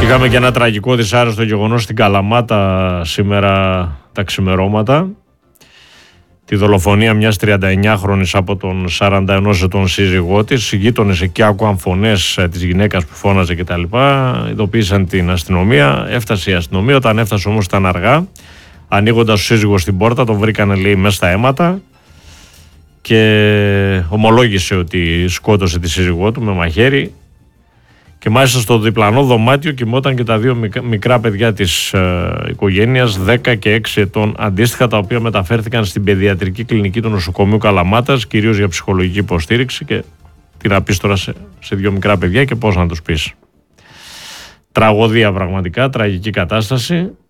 Είχαμε και ένα τραγικό δυσάρεστο γεγονός στην Καλαμάτα σήμερα τα ξημερώματα. Τη δολοφονία μιας 39χρονης από τον 41 ετών σύζυγό της. Οι γείτονες εκεί άκουαν φωνές της γυναίκας που φώναζε κτλ. Ειδοποίησαν την αστυνομία. Έφτασε η αστυνομία. Όταν έφτασε όμως ήταν αργά. Ανοίγοντας ο σύζυγος την πόρτα, τον βρήκανε, λέει, μέσα στα αίματα και ομολόγησε ότι σκότωσε τη σύζυγό του με μαχαίρι. Και μάλιστα στο διπλανό δωμάτιο κοιμόταν και τα δύο μικρά παιδιά της οικογένειας, 10 και 6 ετών αντίστοιχα, τα οποία μεταφέρθηκαν στην παιδιατρική κλινική του νοσοκομείου Καλαμάτας, κυρίως για ψυχολογική υποστήριξη. Και τι να πεις τώρα σε δύο μικρά παιδιά και πώς να τους πεις. Τραγωδία πραγματικά, τραγική κατάσταση.